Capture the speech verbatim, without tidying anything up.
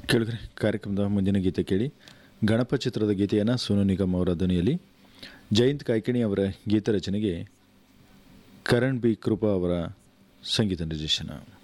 ಕೇಳಿದ್ರೆ ಕಾರ್ಯಕ್ರಮದ ಮುಂದಿನ ಗೀತೆ ಕೇಳಿ. ಗಣಪ ಚಿತ್ರದ ಗೀತೆಯನ್ನು ಸೋನು ನಿಗಮ್ ಅವರ ಧ್ವನಿಯಲ್ಲಿ, ಜಯಂತ್ ಕಾಯ್ಕಿಣಿ ಅವರ ಗೀತ ರಚನೆಗೆ ಕರಣ್ ಬಿ ಕೃಪಾ ಅವರ ಸಂಗೀತ ನಿರ್ದೇಶನ.